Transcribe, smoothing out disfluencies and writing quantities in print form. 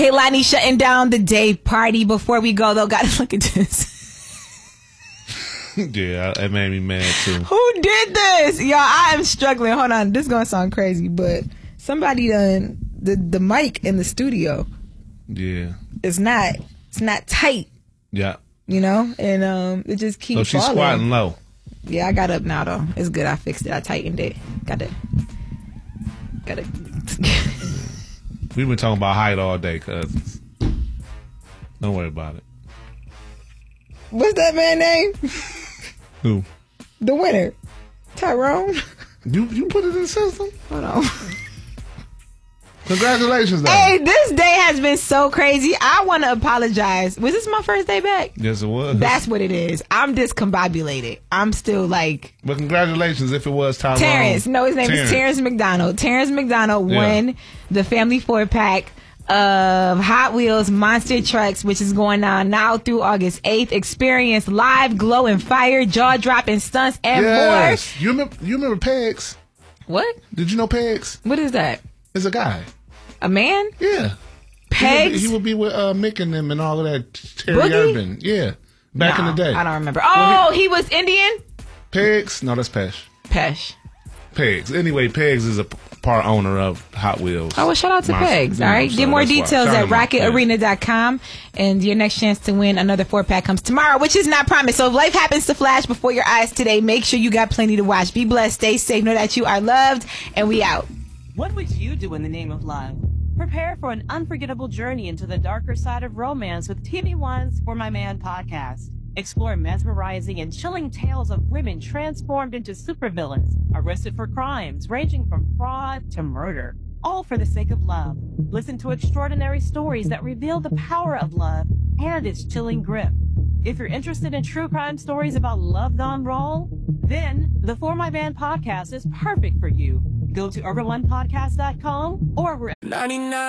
Kehlani shutting down the day party. Before we go, though, gotta look at this. Yeah, it made me mad too. Who did this? Y'all, I am struggling. Hold on, this is gonna sound crazy, but somebody done the mic in the studio. Yeah. It's not tight. Yeah. You know? And it just keeps So she's falling. squatting low. Yeah, I got up now though. It's good. I fixed it. I tightened it. Got it. We've been talking about height all day, cousins. Don't worry about it. What's that man's name? Who? The winner. Tyrone. You put it in the system? Hold on. Congratulations, though. Hey, this day has been so crazy. I want to apologize. Was this my first day back? Yes, it was. That's what it is. I'm discombobulated. I'm still like... But congratulations if it was Tyrone. Terrence. No, his name is Terrence McDonald. Terrence McDonald won the family 4-pack of Hot Wheels Monster Trucks, which is going on now through August 8th. Experience live glow and fire, jaw-dropping stunts, and more. You remember Pegs? What? Did you know Pegs? What is that? It's a guy. A man? Yeah. Pegs? He would be with Mick and them and all of that. Terry Boogie? Urban. Yeah. Back in the day. I don't remember. Oh, he was Indian? Pegs? No, that's Pesh. Pegs. Anyway, Pegs is a part owner of Hot Wheels. Oh, well, shout out to Pegs. All right. Get more details at rocketarena.com. And your next chance to win another 4-pack comes tomorrow, which is not promised. So if life happens to flash before your eyes today, make sure you got plenty to watch. Be blessed. Stay safe. Know that you are loved. And we out. What would you do in the name of love? Prepare for an unforgettable journey into the darker side of romance with TV One's For My Man podcast. Explore mesmerizing and chilling tales of women transformed into supervillains, arrested for crimes ranging from fraud to murder, all for the sake of love. Listen to extraordinary stories that reveal the power of love and its chilling grip. If you're interested in true crime stories about love gone wrong, then the For My Man podcast is perfect for you. Go to urbanonepodcast.com or wherever. 99